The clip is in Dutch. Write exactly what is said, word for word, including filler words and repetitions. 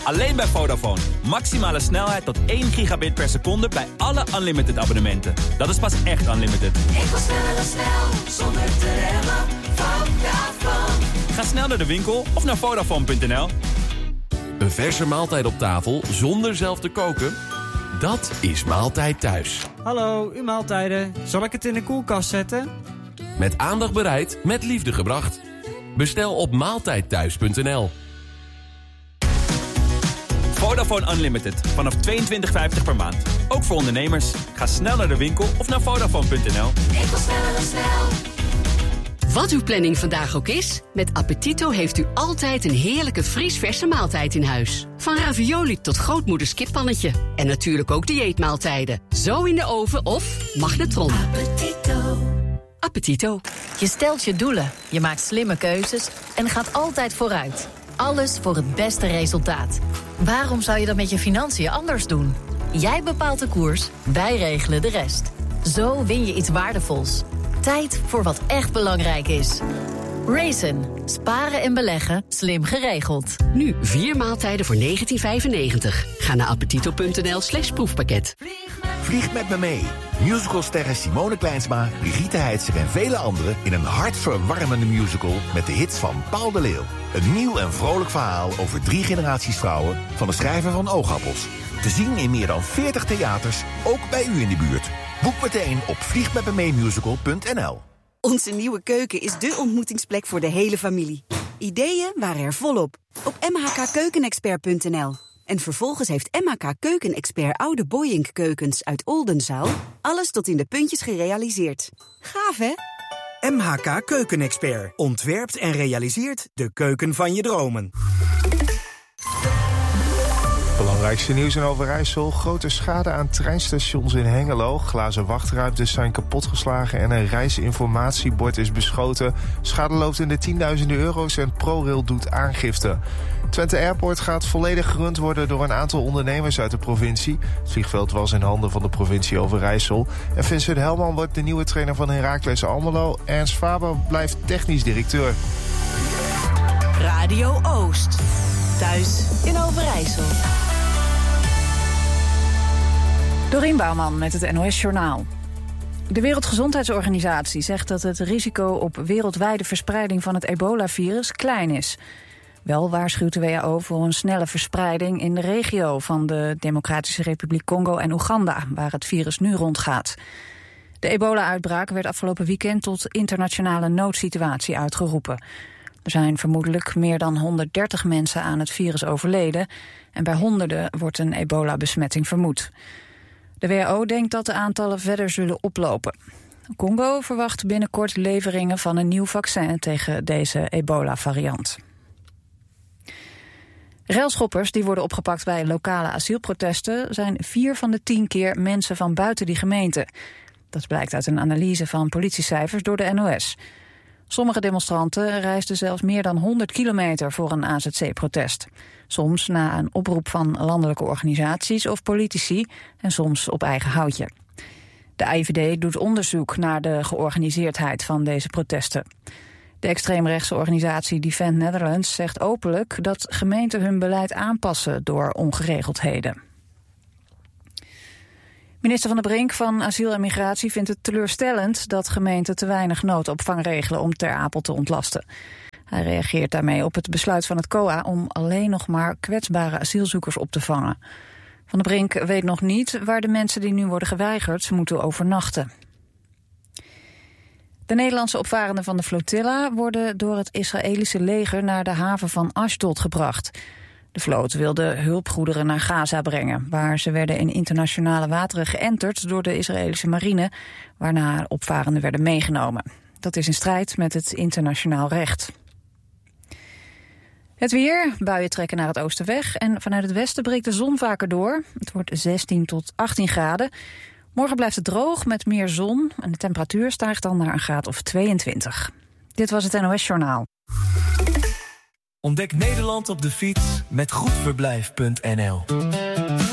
Alleen bij Vodafone. Maximale snelheid tot één gigabit per seconde bij alle unlimited abonnementen. Dat is pas echt unlimited. Ik wil sneller dan snel, zonder te remmen. Vodafone. Ga snel naar de winkel of naar Vodafone punt n l. Een verse maaltijd op tafel zonder zelf te koken? Dat is Maaltijd Thuis. Hallo, uw maaltijden. Zal ik het in de koelkast zetten? Met aandacht bereid, met liefde gebracht. Bestel op maaltijdthuis punt n l. Vodafone Unlimited. Vanaf tweeëntwintig vijftig per maand. Ook voor ondernemers. Ga snel naar de winkel of naar Vodafone punt n l. Ik wil sneller dan snel. Wat uw planning vandaag ook is, met Appetito heeft u altijd een heerlijke vriesverse maaltijd in huis. Van ravioli tot grootmoeders kippannetje. En natuurlijk ook dieetmaaltijden. Zo in de oven of magnetron. Appetito. Appetito. Je stelt je doelen, je maakt slimme keuzes en gaat altijd vooruit. Alles voor het beste resultaat. Waarom zou je dat met je financiën anders doen? Jij bepaalt de koers, wij regelen de rest. Zo win je iets waardevols. Tijd voor wat echt belangrijk is. Raisin. Sparen en beleggen. Slim geregeld. Nu vier maaltijden voor negentien vijfennegentig. Ga naar appetito punt n l slash proefpakket. Vlieg met me mee. Musicalsterren Simone Kleinsma, Brigitte Heitzer en vele anderen in een hartverwarmende musical met de hits van Paul de Leeuw. Een nieuw en vrolijk verhaal over drie generaties vrouwen van de schrijver van Oogappels. Te zien in meer dan veertig theaters, ook bij u in de buurt. Boek meteen op vliegmetmemeemusical punt n l. Onze nieuwe keuken is dé ontmoetingsplek voor de hele familie. Ideeën waren er volop op m h k keukenexpert punt n l. En vervolgens heeft M H K Keukenexpert oude Boyink keukens uit Oldenzaal alles tot in de puntjes gerealiseerd. Gaaf, hè? M H K Keukenexpert ontwerpt en realiseert de keuken van je dromen. Belangrijkste nieuws in Overijssel. Grote schade aan treinstations in Hengelo. Glazen wachtruimtes zijn kapotgeslagen en een reisinformatiebord is beschoten. Schade loopt in de tienduizenden euro's en ProRail doet aangifte. Twente Airport gaat volledig gerund worden door een aantal ondernemers uit de provincie. Het vliegveld was in handen van de provincie Overijssel. En Vincent Helman wordt de nieuwe trainer van Heracles Almelo. Ernst Faber blijft technisch directeur. Radio Oost. Thuis in Overijssel. Dorien Bouwman met het N O S-journaal. De Wereldgezondheidsorganisatie zegt dat het risico op wereldwijde verspreiding van het ebola-virus klein is. Wel waarschuwt de W H O voor een snelle verspreiding in de regio van de Democratische Republiek Congo en Oeganda, waar het virus nu rondgaat. De ebola-uitbraak werd afgelopen weekend tot internationale noodsituatie uitgeroepen. Er zijn vermoedelijk meer dan honderddertig mensen aan het virus overleden en bij honderden wordt een ebola-besmetting vermoed. De W H O denkt dat de aantallen verder zullen oplopen. Congo verwacht binnenkort leveringen van een nieuw vaccin tegen deze ebola-variant. Railschoppers die worden opgepakt bij lokale asielprotesten zijn vier van de tien keer mensen van buiten die gemeente. Dat blijkt uit een analyse van politiecijfers door de N O S. Sommige demonstranten reisden zelfs meer dan honderd kilometer voor een A Z C-protest. Soms na een oproep van landelijke organisaties of politici en soms op eigen houtje. De A I V D doet onderzoek naar de georganiseerdheid van deze protesten. De extreemrechtse organisatie Defend Netherlands zegt openlijk dat gemeenten hun beleid aanpassen door ongeregeldheden. Minister Van der Brink van Asiel en Migratie vindt het teleurstellend dat gemeenten te weinig noodopvang regelen om Ter Apel te ontlasten. Hij reageert daarmee op het besluit van het C O A om alleen nog maar kwetsbare asielzoekers op te vangen. Van der Brink weet nog niet waar de mensen die nu worden geweigerd moeten overnachten. De Nederlandse opvarenden van de flotilla worden door het Israëlische leger naar de haven van Ashdod gebracht. De vloot wilde hulpgoederen naar Gaza brengen, waar ze werden in internationale wateren geënterd door de Israëlische marine, waarna opvarenden werden meegenomen. Dat is in strijd met het internationaal recht. Het weer, buien trekken naar het oosten weg en vanuit het westen breekt de zon vaker door. Het wordt zestien tot achttien graden. Morgen blijft het droog met meer zon en de temperatuur stijgt dan naar een graad of tweeëntwintig. Dit was het N O S-journaal. Ontdek Nederland op de fiets met goedverblijf punt n l.